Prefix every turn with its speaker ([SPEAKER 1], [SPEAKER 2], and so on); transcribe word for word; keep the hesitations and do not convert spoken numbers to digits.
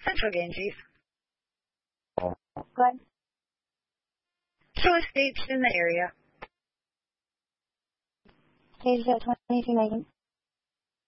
[SPEAKER 1] Central Ganges.
[SPEAKER 2] Oh. Good.
[SPEAKER 1] Show estates in the area.
[SPEAKER 2] Stage twenty-two Megan.